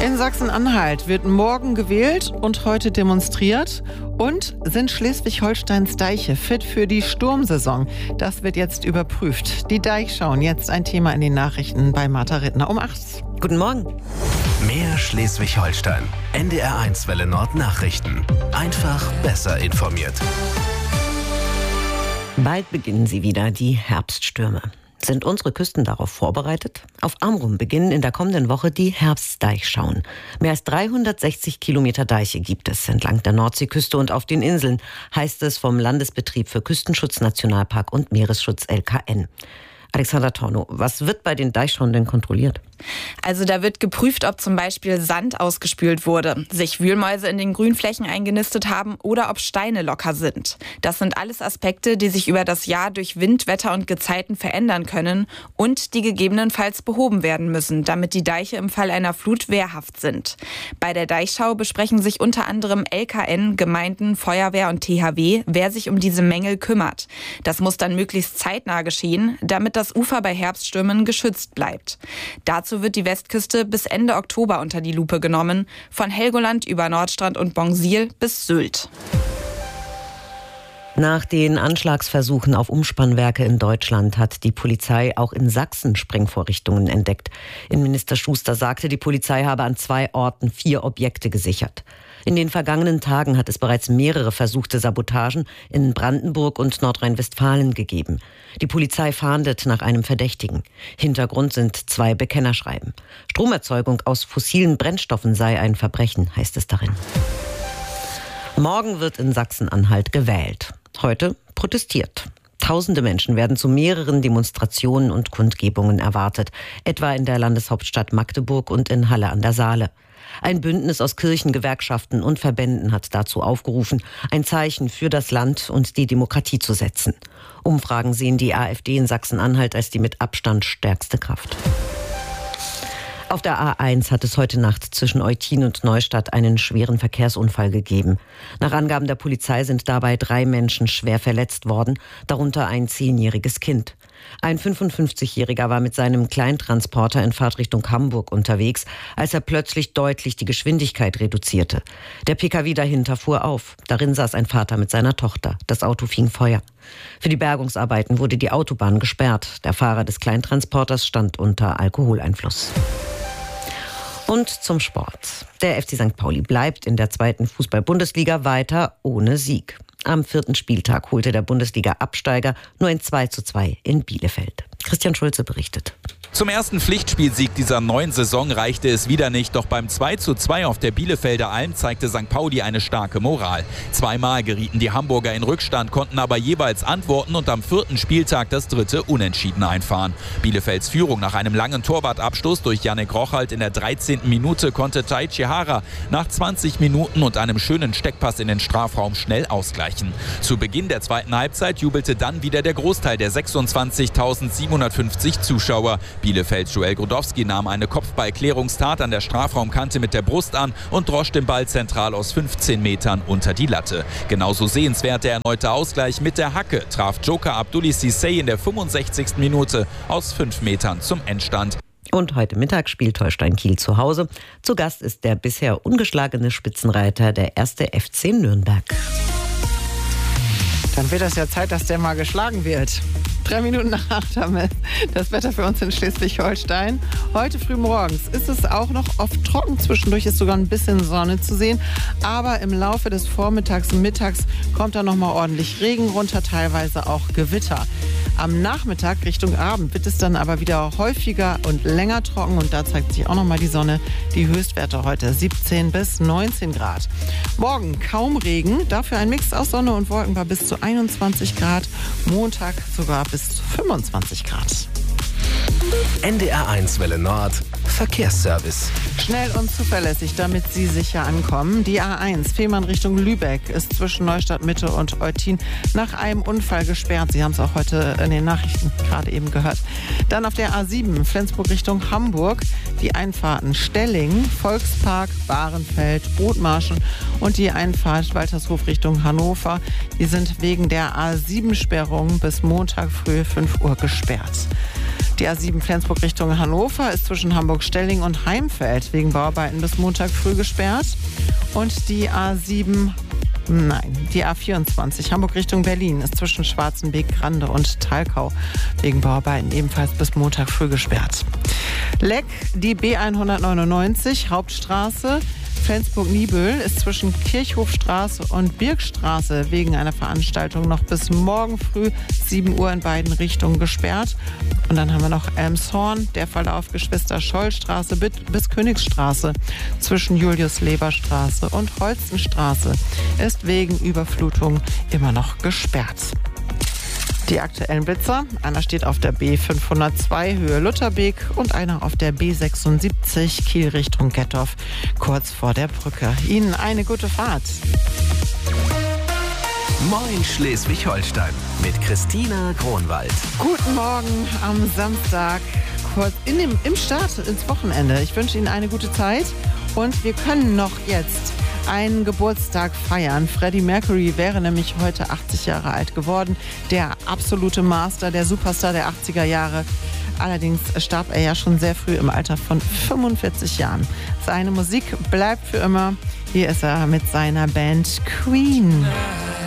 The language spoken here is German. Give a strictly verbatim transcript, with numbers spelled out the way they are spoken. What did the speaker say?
In Sachsen-Anhalt wird morgen gewählt und heute demonstriert. Und sind Schleswig-Holsteins Deiche fit für die Sturmsaison? Das wird jetzt überprüft. Die Deichschauen, jetzt ein Thema in den Nachrichten bei Martha Rittner um acht. Guten Morgen. Mehr Schleswig-Holstein. N D R eins Welle Nord Nachrichten. Einfach besser informiert. Bald beginnen sie wieder, die Herbststürme. Sind unsere Küsten darauf vorbereitet? Auf Amrum beginnen in der kommenden Woche die Herbstdeichschauen. Mehr als dreihundertsechzig Kilometer Deiche gibt es entlang der Nordseeküste und auf den Inseln, heißt es vom Landesbetrieb für Küstenschutz, Nationalpark und Meeresschutz L K N. Alexander Tornow, was wird bei den Deichschauen denn kontrolliert? Also da wird geprüft, ob zum Beispiel Sand ausgespült wurde, sich Wühlmäuse in den Grünflächen eingenistet haben oder ob Steine locker sind. Das sind alles Aspekte, die sich über das Jahr durch Wind, Wetter und Gezeiten verändern können und die gegebenenfalls behoben werden müssen, damit die Deiche im Fall einer Flut wehrhaft sind. Bei der Deichschau besprechen sich unter anderem L K N, Gemeinden, Feuerwehr und T H W, wer sich um diese Mängel kümmert. Das muss dann möglichst zeitnah geschehen, damit das Ufer bei Herbststürmen geschützt bleibt. Dazu wird die Westküste bis Ende Oktober unter die Lupe genommen, von Helgoland über Nordstrand und Bonsil bis Sylt. Nach den Anschlagsversuchen auf Umspannwerke in Deutschland hat die Polizei auch in Sachsen Sprengvorrichtungen entdeckt. Innenminister Schuster sagte, die Polizei habe an zwei Orten vier Objekte gesichert. In den vergangenen Tagen hat es bereits mehrere versuchte Sabotagen in Brandenburg und Nordrhein-Westfalen gegeben. Die Polizei fahndet nach einem Verdächtigen. Hintergrund sind zwei Bekennerschreiben. Stromerzeugung aus fossilen Brennstoffen sei ein Verbrechen, heißt es darin. Morgen wird in Sachsen-Anhalt gewählt. Heute protestiert. Tausende Menschen werden zu mehreren Demonstrationen und Kundgebungen erwartet, etwa in der Landeshauptstadt Magdeburg und in Halle an der Saale. Ein Bündnis aus Kirchen, Gewerkschaften und Verbänden hat dazu aufgerufen, ein Zeichen für das Land und die Demokratie zu setzen. Umfragen sehen die AfD in Sachsen-Anhalt als die mit Abstand stärkste Kraft. Auf der A eins hat es heute Nacht zwischen Eutin und Neustadt einen schweren Verkehrsunfall gegeben. Nach Angaben der Polizei sind dabei drei Menschen schwer verletzt worden, darunter ein zehnjähriges Kind. Ein fünfundfünfzigjähriger war mit seinem Kleintransporter in Fahrtrichtung Hamburg unterwegs, als er plötzlich deutlich die Geschwindigkeit reduzierte. Der Pkw dahinter fuhr auf. Darin saß ein Vater mit seiner Tochter. Das Auto fing Feuer. Für die Bergungsarbeiten wurde die Autobahn gesperrt. Der Fahrer des Kleintransporters stand unter Alkoholeinfluss. Und zum Sport. Der F C Sankt Pauli bleibt in der zweiten Fußball-Bundesliga weiter ohne Sieg. Am vierten Spieltag holte der Bundesliga-Absteiger nur ein zwei zu zwei in Bielefeld. Christian Schulze berichtet. Zum ersten Pflichtspielsieg dieser neuen Saison reichte es wieder nicht. Doch beim zwei zu zwei auf der Bielefelder Alm zeigte Sankt Pauli eine starke Moral. Zweimal gerieten die Hamburger in Rückstand, konnten aber jeweils antworten und am vierten Spieltag das dritte Unentschieden einfahren. Bielefelds Führung nach einem langen Torwartabstoß durch Yannick Rochalt in der dreizehnten Minute konnte Tai Chihara nach zwanzig Minuten und einem schönen Steckpass in den Strafraum schnell ausgleichen. Zu Beginn der zweiten Halbzeit jubelte dann wieder der Großteil der sechsundzwanzigtausendsiebenhundertfünfzig Zuschauer. Bielefelds Joel Grodowski nahm eine Kopfballklärungstat an der Strafraumkante mit der Brust an und drosch den Ball zentral aus fünfzehn Metern unter die Latte. Genauso sehenswert der erneute Ausgleich mit der Hacke traf Joker Abdulli Cissé in der fünfundsechzigsten Minute aus fünf Metern zum Endstand. Und heute Mittag spielt Holstein Kiel zu Hause. Zu Gast ist der bisher ungeschlagene Spitzenreiter, der erste F C Nürnberg. Dann wird das ja Zeit, dass der mal geschlagen wird. Drei Minuten nach acht haben wir das Wetter für uns in Schleswig-Holstein. Heute früh morgens ist es auch noch oft trocken. Zwischendurch ist sogar ein bisschen Sonne zu sehen. Aber im Laufe des Vormittags und Mittags kommt da noch mal ordentlich Regen runter, teilweise auch Gewitter. Am Nachmittag Richtung Abend wird es dann aber wieder häufiger und länger trocken. Und da zeigt sich auch noch mal die Sonne. Die Höchstwerte heute siebzehn bis neunzehn Grad. Morgen kaum Regen, dafür ein Mix aus Sonne und Wolken bei bis zu einundzwanzig Grad. Montag sogar bis zu fünfundzwanzig Grad. N D R eins Welle Nord Verkehrsservice. Schnell und zuverlässig, damit Sie sicher ankommen. Die A eins Fehmarn Richtung Lübeck ist zwischen Neustadt Mitte und Eutin nach einem Unfall gesperrt. Sie haben es auch heute in den Nachrichten gerade eben gehört. Dann auf der A sieben Flensburg Richtung Hamburg die Einfahrten Stelling, Volkspark, Bahrenfeld, Othmarschen und die Einfahrt Waltershof Richtung Hannover. Die sind wegen der A sieben Sperrung bis Montag früh fünf Uhr gesperrt. Die A sieben Flensburg Richtung Hannover ist zwischen Hamburg-Stelling und Heimfeld wegen Bauarbeiten bis Montag früh gesperrt. Und die A sieben, nein, die A vierundzwanzig Hamburg Richtung Berlin ist zwischen Schwarzenbeek, Grande und Talkau wegen Bauarbeiten ebenfalls bis Montag früh gesperrt. Leck, die B hundertneunundneunzig Hauptstraße Flensburg-Niebüll ist zwischen Kirchhofstraße und Birkstraße wegen einer Veranstaltung noch bis morgen früh sieben Uhr in beiden Richtungen gesperrt. Und dann haben wir noch Elmshorn, der Verlauf Geschwister-Scholl-Straße bis Königsstraße zwischen Julius-Leber-Straße und Holstenstraße ist wegen Überflutung immer noch gesperrt. Die aktuellen Blitzer, einer steht auf der B fünfhundertzwei Höhe Lutherbeek und einer auf der B sechsundsiebzig Kiel Richtung Gettorf, kurz vor der Brücke. Ihnen eine gute Fahrt. Moin Schleswig-Holstein mit Christina Kronwald. Guten Morgen am Samstag, kurz in dem, im Start ins Wochenende. Ich wünsche Ihnen eine gute Zeit und wir können noch jetzt einen Geburtstag feiern. Freddie Mercury wäre nämlich heute achtzig Jahre alt geworden. Der absolute Master, der Superstar der achtziger Jahre. Allerdings starb er ja schon sehr früh im Alter von fünfundvierzig Jahren. Seine Musik bleibt für immer. Hier ist er mit seiner Band Queen.